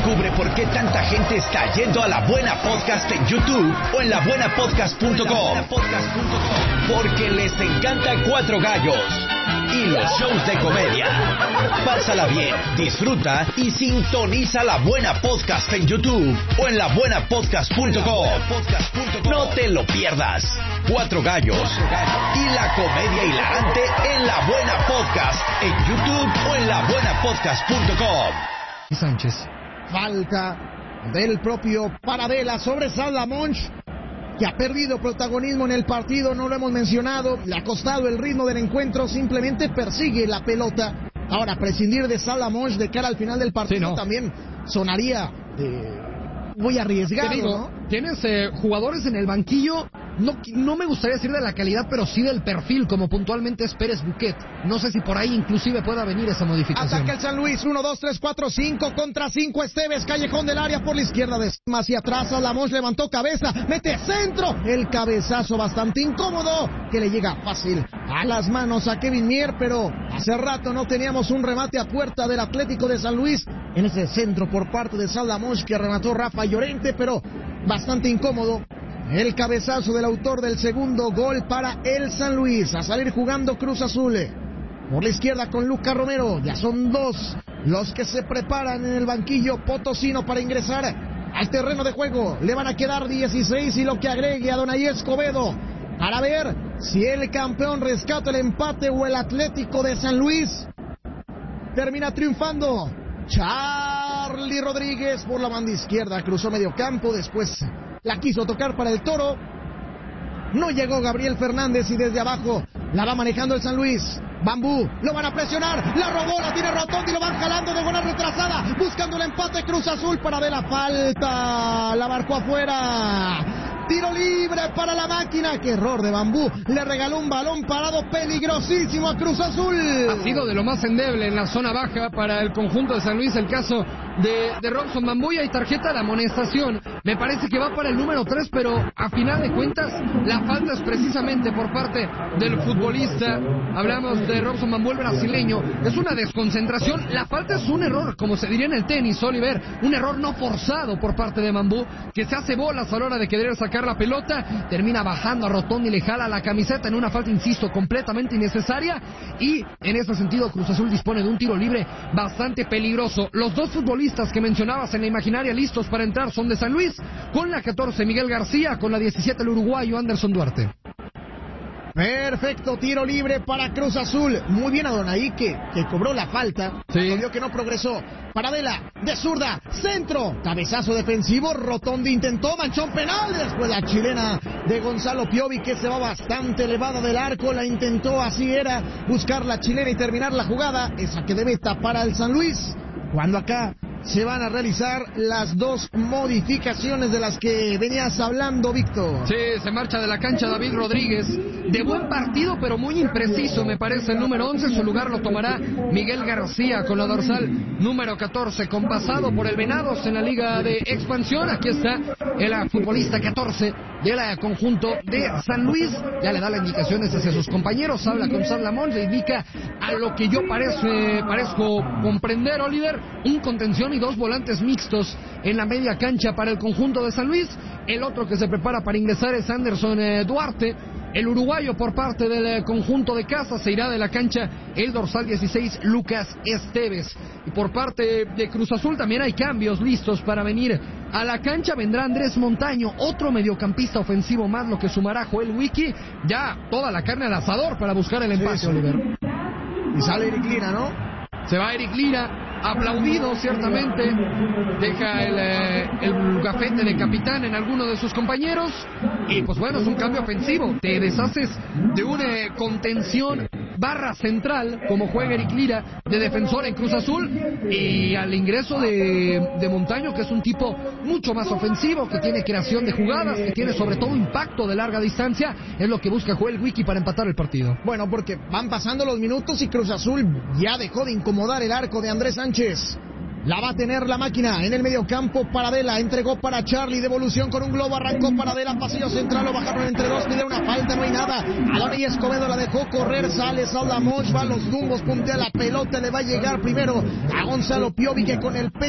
Descubre por qué tanta gente está yendo a La Buena Podcast en YouTube o en labuenapodcast.com. Porque les encanta Cuatro Gallos y los shows de comedia. Pásala bien, disfruta y sintoniza La Buena Podcast en YouTube o en labuenapodcast.com. No te lo pierdas. Cuatro Gallos y la comedia hilarante en La Buena Podcast en YouTube o en labuenapodcast.com. Sánchez. Falta del propio Paradela sobre Salamonch, que ha perdido protagonismo en el partido, no lo hemos mencionado, le ha costado el ritmo del encuentro, simplemente persigue la pelota. Ahora, prescindir de Salamonch de cara al final del partido también sonaría muy arriesgado. Te digo, ¿no? Tienes jugadores en el banquillo, no me gustaría decir de la calidad, pero sí del perfil, como puntualmente es Pérez Buquet. No sé si por ahí inclusive pueda venir esa modificación. Ataca el San Luis, 1, 2, 3, 4, 5 contra 5. Esteves, callejón del área por la izquierda, de hacia atrás. Salamonch levantó cabeza, mete centro. El cabezazo bastante incómodo que le llega fácil a las manos a Kevin Mier, pero hace rato no teníamos un remate a puerta del Atlético de San Luis en ese centro por parte de Salamonch que remató Rafa Llorente, pero bastante incómodo. El cabezazo del autor del segundo gol para el San Luis. A salir jugando Cruz Azul por la izquierda con Lucas Romero. Ya son dos los que se preparan en el banquillo potosino para ingresar al terreno de juego. Le van a quedar 16 y lo que agregue a Donay Escobedo para ver si el campeón rescata el empate o el Atlético de San Luis termina triunfando. Charly Rodríguez por la banda izquierda, cruzó medio campo, después la quiso tocar para el Toro. No llegó Gabriel Fernández y desde abajo la va manejando el San Luis. Bambú, lo van a presionar, la robó, la tiene Rotondi, lo van jalando de bola retrasada, buscando el empate. Cruz Azul para de la falta, la marcó afuera. Tiro libre para la máquina. Qué error de Bambú. Le regaló un balón parado peligrosísimo a Cruz Azul. Ha sido de lo más endeble en la zona baja para el conjunto de San Luis el caso de Robson Bambú. Y hay tarjeta de amonestación. Me parece que va para el número 3, pero a final de cuentas la falta es precisamente por parte del futbolista. Hablamos de Robson Bambú, el brasileño. Es una desconcentración. La falta es un error, como se diría en el tenis, Oliver. Un error no forzado por parte de Bambú, que se hace bolas a la hora de querer sacar la pelota, termina bajando a Rotondi y le jala la camiseta en una falta, insisto, completamente innecesaria. Y en ese sentido Cruz Azul dispone de un tiro libre bastante peligroso. Los dos futbolistas que mencionabas en la imaginaria listos para entrar son de San Luis, con la 14 Miguel García, con la 17 el uruguayo Anderson Duarte. Perfecto, tiro libre para Cruz Azul. Muy bien a Donay que cobró la falta. Sí. Vio que no progresó. Paradela, de zurda, centro. Cabezazo defensivo, Rotondi intentó, manchón penal. Después la chilena de Gonzalo Piovi, que se va bastante elevada del arco. La intentó, así era, buscar la chilena y terminar la jugada. Esa que de meta para el San Luis. Cuando acá se van a realizar las dos modificaciones de las que venías hablando, Víctor. Sí, se marcha de la cancha David Rodríguez. De buen partido, pero muy impreciso, me parece, el número 11. En su lugar lo tomará Miguel García con la dorsal número 14, con pasado por el Venados en la Liga de Expansión. Aquí está el futbolista 14 del conjunto de San Luis. Ya le da las indicaciones hacia sus compañeros. Habla con Salamonch, le indica a lo que yo parezco comprender, Oliver, un contención y dos volantes mixtos en la media cancha para el conjunto de San Luis. El otro que se prepara para ingresar es Anderson Duarte. El uruguayo por parte del conjunto de casa. Se irá de la cancha el dorsal 16 Lucas Esteves. Y por parte de Cruz Azul también hay cambios listos para venir a la cancha. Vendrá Andrés Montaño, otro mediocampista ofensivo más, lo que sumará Joel Wiki. Ya toda la carne al asador para buscar el empate, Oliver. Y sale Eric Lira, ¿no? Se va Eric Lira, aplaudido ciertamente, deja el gafete de capitán en alguno de sus compañeros y pues bueno, es un cambio ofensivo. Te deshaces de una contención barra central como juega Eric Lira de defensor en Cruz Azul, y al ingreso de Montaño, que es un tipo mucho más ofensivo, que tiene creación de jugadas, que tiene sobre todo impacto de larga distancia, es lo que busca Joel Wiki para empatar el partido. Bueno, porque van pasando los minutos y Cruz Azul ya dejó de incomodar el arco de Andrés Sánchez. La va a tener la máquina en el mediocampo. Paradela entregó para Charly, devolución con un globo, arrancó Paradela, pasillo central, lo bajaron entre dos, pide una falta, no hay nada. Adonay Escobedo la dejó correr, sale Salamonch, va a los tumbos, puntea la pelota, le va a llegar primero a Gonzalo Piovi, que con el